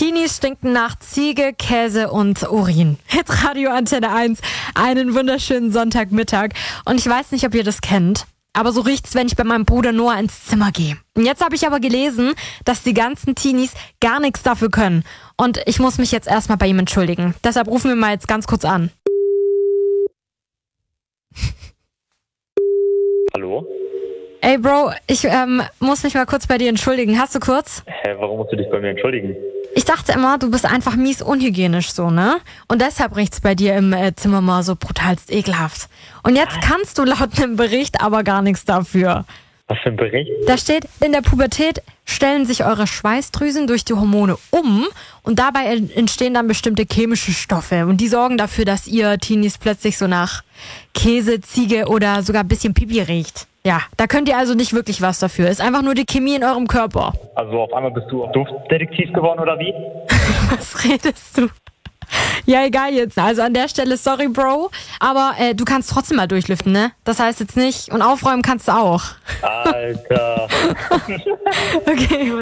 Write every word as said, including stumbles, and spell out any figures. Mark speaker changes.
Speaker 1: Teenies stinken nach Ziege, Käse und Urin. Hitradio Antenne eins, einen wunderschönen Sonntagmittag. Und ich weiß nicht, ob ihr das kennt, aber so riecht's, wenn ich bei meinem Bruder Noah ins Zimmer gehe. Und jetzt habe ich aber gelesen, dass die ganzen Teenies gar nichts dafür können. Und ich muss mich jetzt erstmal bei ihm entschuldigen. Deshalb rufen wir mal jetzt ganz kurz an.
Speaker 2: Hallo?
Speaker 1: Ey Bro, ich ähm, muss mich mal kurz bei dir entschuldigen. Hast du kurz?
Speaker 2: Hä, warum musst du dich bei mir entschuldigen?
Speaker 1: Ich dachte immer, du bist einfach mies unhygienisch so, ne? Und deshalb riecht's bei dir im äh, Zimmer mal so brutalst ekelhaft. Und jetzt kannst du laut einem Bericht aber gar nichts dafür.
Speaker 2: Was für ein Bericht?
Speaker 1: Da steht, in der Pubertät stellen sich eure Schweißdrüsen durch die Hormone um und dabei entstehen dann bestimmte chemische Stoffe und die sorgen dafür, dass ihr Teenies plötzlich so nach Käse, Ziege oder sogar ein bisschen Pipi riecht. Ja, da könnt ihr also nicht wirklich was dafür. Ist einfach nur die Chemie in eurem Körper.
Speaker 2: Also auf einmal bist du Duftdetektiv geworden oder wie?
Speaker 1: Was redest du? Ja, egal jetzt. Also an der Stelle, sorry, Bro. Aber äh, du kannst trotzdem mal durchlüften, ne? Das heißt jetzt nicht. Und aufräumen kannst du auch.
Speaker 2: Alter.
Speaker 1: Okay.